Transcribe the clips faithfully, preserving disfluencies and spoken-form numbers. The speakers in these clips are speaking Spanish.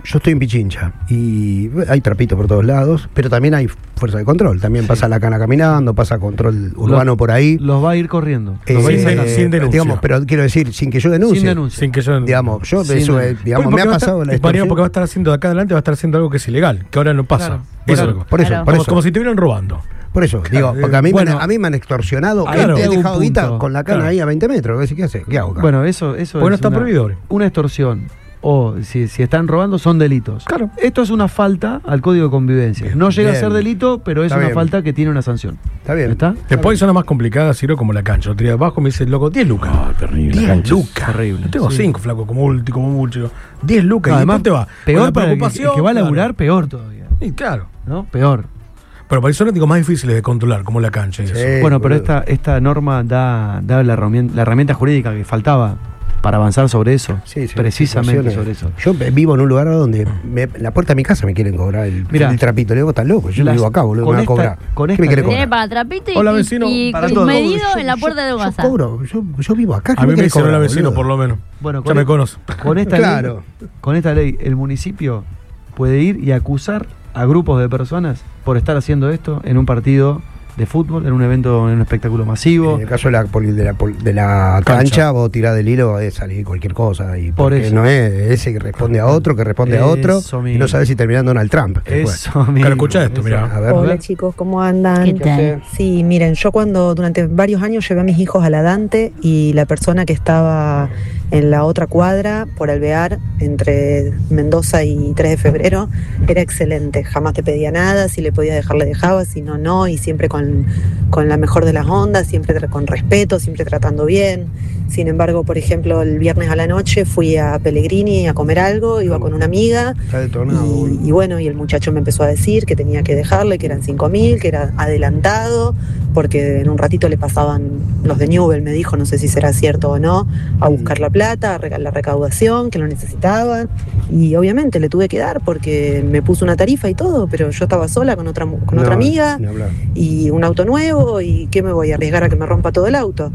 yo estoy en Pichincha y hay trapitos por todos lados, pero también hay fuerza de control. También sí. pasa la cana caminando, pasa control urbano los, por ahí. Los va a ir corriendo. Eh, los va a ir sin, sacando. sin denuncia. Digamos, pero quiero decir, sin que yo denuncie. Sin denuncia. Sin que yo denuncie. Digamos, yo sin eso es, digamos, me ha pasado estar, la extorsión. Porque va a estar haciendo de acá adelante, va a estar haciendo algo que es ilegal, que ahora no pasa. Claro. Eso Claro. es Por eso, Claro. por como, eso. como si te hubieran robando. Por eso, Claro, digo, porque a mí, bueno, me, han- a mí me han extorsionado. claro, Te he un dejado guita punto. con la cana Claro. ahí a veinte metros. ¿Qué, qué hace? ¿Qué hago acá? Bueno, eso, eso Porque no es está una, prohibido. una extorsión. O si, si están robando, son delitos. Claro. Esto es una falta al Código de Convivencia. Bien, no llega bien. a ser delito, pero es Está una bien. falta que tiene una sanción. Está bien. ¿Está? Después hay zonas más complicadas, Ciro, como la cancha. Otro día abajo me dice el loco, diez lucas. Ah, terrible. La diez cancha es lucas. terrible. Yo tengo Sí. cinco, flaco, como último, como mucho. diez lucas. No, y además, después te va. peor Con la para el que, preocupación. el que va a claro. laburar, peor todavía. Y claro. ¿No? Peor. Pero para zonas digo, más difíciles de controlar, como la cancha y eso. Sí. Bueno, pero boludo. esta, esta norma da, da la, herramienta, la herramienta jurídica que faltaba para avanzar sobre eso. Sí, sí, precisamente situaciones. sobre eso. Yo eh, vivo en un lugar donde me, la puerta de mi casa me quieren cobrar el, Mirá. el trapito. Le digo, estás loco, yo Las- vivo acá, boludo, con me va a esta- cobrar. con ¿Qué esta me quiere ley- Tiene cobrar? para trapito y, Hola, y- vecino, y, para y todo. medido Yo- en la yo- puerta de tu yo casa. cobro, yo, yo vivo acá. ¿qué A mí me quiere hicieron cobrar, la vecino, boludo? por lo menos. Bueno, Ya con, me e- conoce. con esta Claro. ley, con esta ley, el municipio puede ir y acusar a grupos de personas por estar haciendo esto en un partido de fútbol, en un evento, en un espectáculo masivo. En el caso de la, poli- de la, pol- de la cancha, Cancha. vos tirás del hilo, es salir cualquier cosa. Y Por porque eso. no es ese que responde a otro, que responde a otro, Eso y mismo. no sabes si termina Donald Trump. después. Eso, mismo. Claro, escuchá esto, Eso. mirá. A ver, Hola chicos, ¿cómo andan? ¿Qué tal? Sí, miren, yo cuando durante varios años llevé a mis hijos a la Dante y la persona que estaba en la otra cuadra, por Alvear, entre Mendoza y tres de febrero, era excelente. Jamás te pedía nada, si le podías dejar, le dejaba, si no, no, y siempre con, con la mejor de las ondas, siempre tra- con respeto, siempre tratando bien. Sin embargo, por ejemplo, el viernes a la noche fui a Pellegrini a comer algo, iba con una amiga. está detonado. Y, boludo. y bueno, y el muchacho me empezó a decir que tenía que dejarle, que eran cinco mil, que era adelantado, porque en un ratito le pasaban los de Newell, me dijo, no sé si será cierto o no, a buscar la plata, a reca- la recaudación, que lo necesitaban. Y obviamente le tuve que dar porque me puso una tarifa y todo, pero yo estaba sola con otra, mu- con No, otra amiga ni hablar. y un auto nuevo, y ¿qué me voy a arriesgar a que me rompa todo el auto?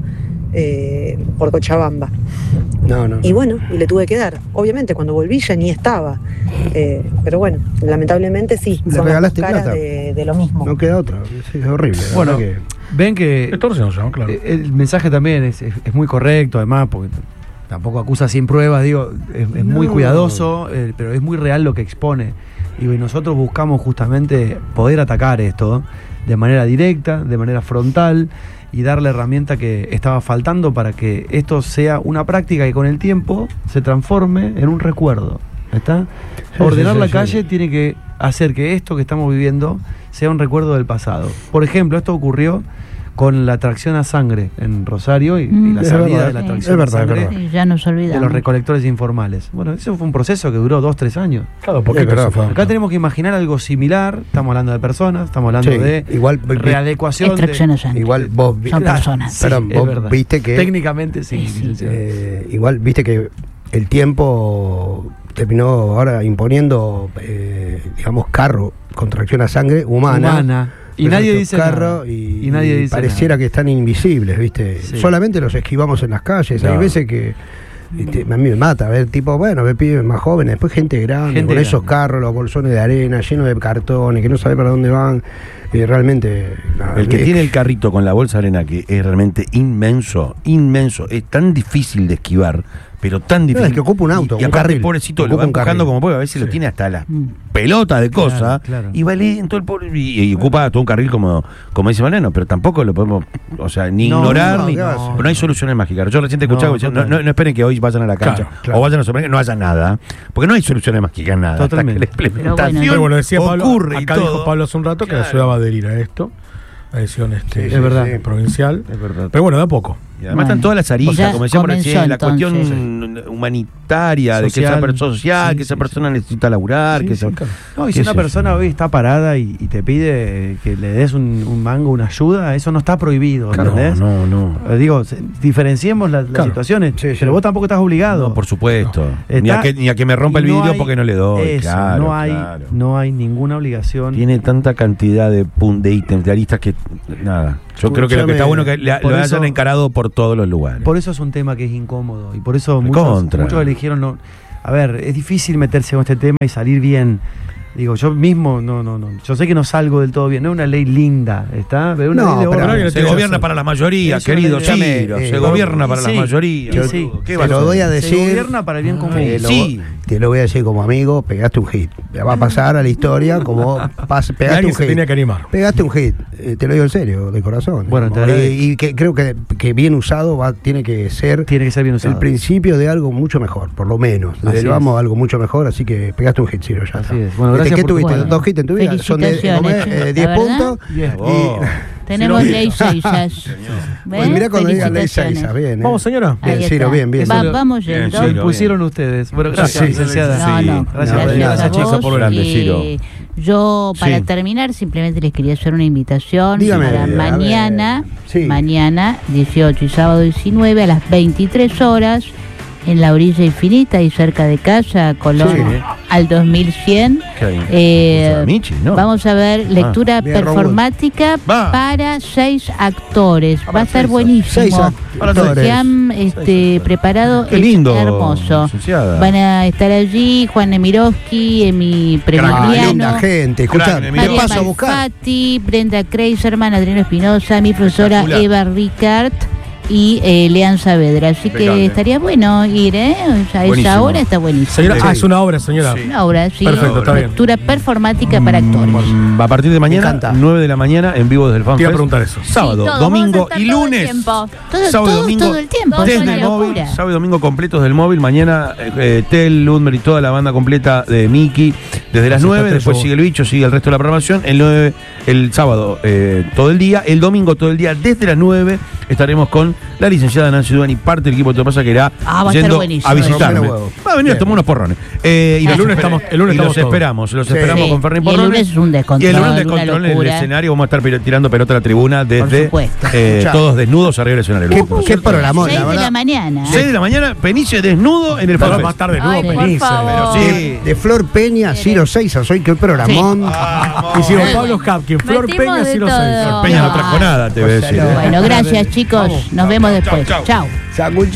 Eh, por Cochabamba. No, no. Y bueno, y le tuve que dar. Obviamente cuando volví ya ni estaba. Eh, pero bueno, lamentablemente sí, Le son las dos regalaste caras plata. de, de lo mismo. No queda otra. Sí, es horrible. la Bueno, verdad ven que Extorsión, ¿no? Claro. eh, el mensaje también es, es- es muy correcto, además, porque t- tampoco acusa sin pruebas, digo, es, es muy No. cuidadoso, eh, pero es muy real lo que expone. Digo, y nosotros buscamos justamente poder atacar esto de manera directa, de manera frontal, y dar la herramienta que estaba faltando para que esto sea una práctica que con el tiempo se transforme en un recuerdo. ¿Está? Sí, Ordenar sí, la sí, calle sí. tiene que hacer que esto que estamos viviendo sea un recuerdo del pasado. Por ejemplo, esto ocurrió con la tracción a sangre en Rosario y, y Mm. la Es salida verdad, de la sí. tracción Es verdad, a es sangre verdad. Sí, ya nos de olvidamos. los recolectores informales. Bueno, eso fue un proceso que duró dos, tres años. Claro, porque Es verdad, fue- Acá tenemos que imaginar algo similar. Estamos hablando de personas, estamos hablando Sí, de igual, vi- readecuación. Extracción de, a sangre. Igual vos vi- Son Claro, personas. sí, Perdón, es vos verdad. viste que Técnicamente sí, Sí, sí. licenciado. eh, igual viste que el tiempo terminó ahora imponiendo eh, digamos carro con tracción a sangre humana. Humana. Y Pero nadie estos dice carro nada. y, Y nadie y dice pareciera nada. que están invisibles, ¿viste? Sí. Solamente los esquivamos en las calles. Hay No. veces que este, a mí me mata ver tipo, bueno, ver pibes más jóvenes, después gente grande, Gente con grande. esos carros, los bolsones de arena llenos de cartones, que no sabe para dónde van. Y realmente nada, El que es- tiene el carrito con la bolsa de arena, que es realmente inmenso, inmenso, es tan difícil de esquivar, pero tan No, difícil. es que ocupa un auto, y, y un aparte, carril. pobrecito, Ocupa lo va un empujando carril. como puede, a veces lo Sí. tiene hasta la Mm. pelota de cosas, claro. y va lento el pobre, y, y ocupa todo un carril como, como dice Mariano, pero tampoco lo podemos, o sea, ni No, ignorar, no, ni, ¿qué va a pero hacer? no hay soluciones mágicas. Yo recién te escuchaba No, diciendo, no, total. no, no esperen que hoy vayan a la cancha, Claro, claro. o vayan a sorprender, no haya nada, porque no hay soluciones mágicas, nada. Totalmente. Hasta que la Pero implementación Pero bueno, decía Pablo, ocurre y acá todo. dijo Pablo hace un rato que la Claro. ciudad va a adherir a esto, la decisión este, Sí, es verdad. eh, provincial. Es verdad. Pero bueno, da poco. Y además Bueno, están todas las aristas, ya como decíamos comenzó recién, la entonces. cuestión humanitaria, de que Social. esa persona social, Sí, que esa sí, persona necesita laburar, Sí, que sí, esa- claro. No, y si ¿Qué una es eso? persona hoy está parada y, y te pide que le des un, un mango, una ayuda, eso no está prohibido, Claro, ¿entendés? no, no. Eh, Digo, se- diferenciemos las, las Claro. situaciones, Sí, sí. pero vos tampoco estás obligado. No, por supuesto. Está- Ni, a que, ni a que me rompa y el no vidrio hay- porque no le doy. Eso, claro, no hay, claro. no hay ninguna obligación. Tiene tanta cantidad de, pun- de ítems, de aristas que nada. Yo creo que lo que está bueno es que le- Por lo eso- hayan encarado por todos los lugares. Por eso es un tema que es incómodo y por eso De muchos, contra. muchos eligieron no. a ver, es difícil meterse con este tema y salir bien. Digo, yo mismo, no, no, no. Yo sé que no salgo del todo bien. No es una ley linda, ¿está? Pero una No, ley de pero orden. Se gobierna para la mayoría, Es una querido ley de- Ciro. Eh, Se eh, gobierna para sí, la mayoría. sí, Yo- sí. ¿Qué Te vas a lo voy a hacer? Se decir. gobierna para el bien común. Te lo, Sí. te lo voy a decir como amigo, pegaste un hit. Va a pasar a la historia como pas- Y pegaste alguien un se hit. tenía que animar. Pegaste un hit, eh, te lo digo en serio, de corazón. Bueno, te digamos. agradezco. y, y que creo que, que bien usado va, tiene que ser Tiene que ser bien usado. el principio de algo mucho mejor, por lo menos. Así Derivamos es. a algo mucho mejor, así que pegaste un hit, Ciro, ya Así está. es. Bueno, Este, gracias ¿Qué por tu tuviste? tiempo. ¿Dos hits en tu vida? Son de Felicitaciones, ¿cómo es? chicos, Eh, la diez verdad. puntos. Oh. Tenemos Sí, lo- ley seisas. Pues mirá cuando digan ley Felicitaciones. seis, bien. ¿eh? Vamos, señora. Ahí Bien, Ciro, está. bien, bien. Va- Ciro. vamos Bien, yendo. Lo Ciro. impusieron ustedes. Bueno, gracias, Sí, licenciada. No, no, Gracias, gracias, gracias, a chicos, vos. por grande, Eh, Ciro. Yo, para Sí. terminar, simplemente les quería hacer una invitación Dígame, para a ver. mañana, Sí. mañana dieciocho y sábado diecinueve a las veintitrés horas en la orilla infinita y cerca de casa, Colón Sí. al dos mil cien. ¿Qué hay? Eh, O sea, Michi, ¿no? Vamos a ver lectura bien, performática Va. para seis actores. Va a ser seis buenísimo. actores. Se han este, preparado. Qué es lindo, hermoso. licenciada. Van a estar allí Juan Nemirovsky, Emi Ah, Premiliano, linda gente, escuchá, Crack, te Emilio. María paso a buscar. Malfatti, Brenda Kreiserman, Adriano Espinosa, mi profesora Espectacular. Eva Ricard y eh, Lean Saavedra. Así que Impecable. estaría bueno ir, ¿eh? O sea, a Buenísimo. esa hora está buenísimo. Señora, Sí. ah, es una obra, señora. Sí. Una obra, sí. Perfecto, está bien. Lectura performática para actores. Mm, A partir de Me mañana, encanta. nueve de la mañana, en vivo desde el Te iba a FanFest. preguntar eso. Sábado, Sí, todo, domingo vamos a estar y todo el lunes. tiempo. Todo, sábado y todo- domingo todo el tiempo. es desde una el móvil. locura. Sábado y domingo completos del móvil. Mañana eh, eh, Tel, Ludmer y toda la banda completa de Miki desde las Así nueve. está, Después eso. sigue el bicho, sigue el resto de la programación. El nueve, el sábado eh, todo el día. El domingo todo el día. Desde las nueve estaremos con la licenciada Nancy Duan y parte del equipo de Todo Pasa que irá Ah, va a estar yendo buenísimo. a visitarme. Rompe los huevos. Va a venir a tomar unos porrones. Eh, y El los lunes esper- estamos- el lunes y los estamos todos. esperamos. Los Sí. esperamos Sí. con Fernández Y el Porrones. lunes es un descontrol, Y el lunes una descontrol en el locura. escenario. Vamos a estar piro- tirando pelota a la tribuna desde supuesto. eh, Escuchá. todos desnudos arriba del escenario. ¿Qué, ¿no es qué cierto? programón, seis la de la verdad? mañana. seis de la mañana, Penice desnudo en el Para FanFest. más tarde, Ay, nuevo, por Penice. favor. Pero De, sí. de Flor Peña, Ciro Seiza, soy que programón. Y si don Pablo Hapkin, Flor Metimos Peña, de Ciro todo. Seis. Peña no trajo nada, te voy a decir. ¿eh? Bueno, gracias chicos. Nos vemos después. chau. Chao. Sanguchito.